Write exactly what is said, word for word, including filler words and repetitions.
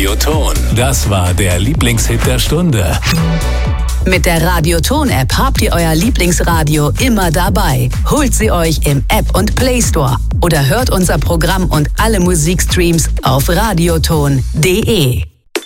Radioton. Das war der Lieblingshit der Stunde. Mit der Radioton-App habt ihr euer Lieblingsradio immer dabei. Holt sie euch im App und Play Store oder hört unser Programm und alle Musikstreams auf radioton punkt de.